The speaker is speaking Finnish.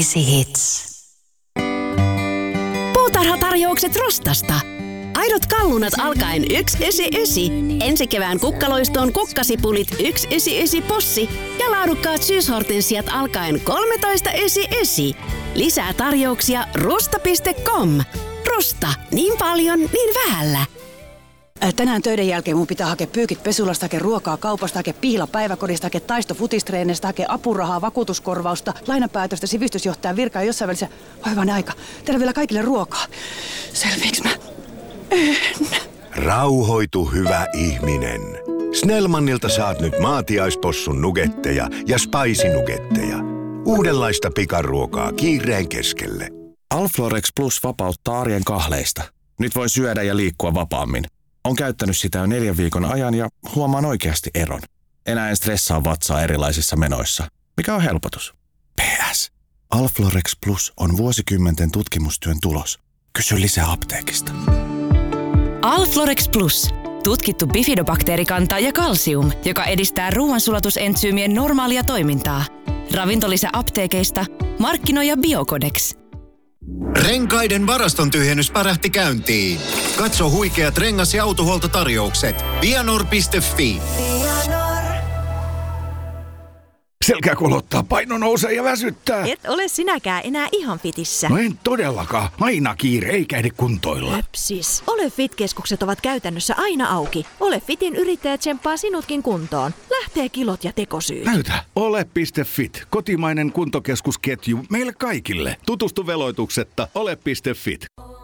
Hits. Puutarhatarjoukset Rostasta. Aidot kallunat alkaen 1,99. Ensi kevään kukkaloistoon kukkasipulit 1,99 possi ja laadukkaat syyshortensiat alkaen 13,99. Lisää tarjouksia rusta.com. Rusta. Niin paljon, niin vähällä. Tänään töiden jälkeen mun pitää hakea pyykit pesulasta, hakea ruokaa kaupasta, hakea pihla päiväkodista, hakea taisto futistreenestä, hakea apurahaa, vakuutuskorvausta, lainapäätöstä, sivistysjohtajan virkaa ja jossain välissä. Vaivainen aika. Tehdään vielä kaikille ruokaa. Selviiks mä? En. Rauhoitu, hyvä ihminen. Snellmanilta saat nyt maatiaispossun nugetteja ja spicy-nugetteja. Uudenlaista pikaruokaa kiireen keskelle. Alflorex Plus vapauttaa arjen kahleista. Nyt voi syödä ja liikkua vapaammin. On käyttänyt sitä jo 4 viikon ajan ja huomaan oikeasti eron. Enää en stressaa vatsaa erilaisissa menoissa, mikä on helpotus. PS. Alflorex Plus on vuosikymmenten tutkimustyön tulos. Kysy lisää apteekista. Alflorex Plus. Tutkittu bifidobakteerikanta ja kalsium, joka edistää ruoansulatusentsyymien normaalia toimintaa. Ravintolisä apteekeista. Markkinoija Biocodex. Renkaiden varaston tyhjennys pärähti käyntiin. Katso huikeat rengas- ja autohuoltotarjoukset. Vianor.fi. Selkä kolottaa, paino nousee ja väsyttää. Et ole sinäkään enää ihan fitissä. No en todellakaan. Aina kiire, eikä ehdi kuntoilla. Löpsis. Ole Fit-keskukset ovat käytännössä aina auki. Ole Fitin yrittäjä tsemppaa sinutkin kuntoon. Lähtee kilot ja tekosyyt. Näytä. Ole.fit. Kotimainen kuntokeskusketju meille kaikille. Tutustu veloituksetta. Ole.fit.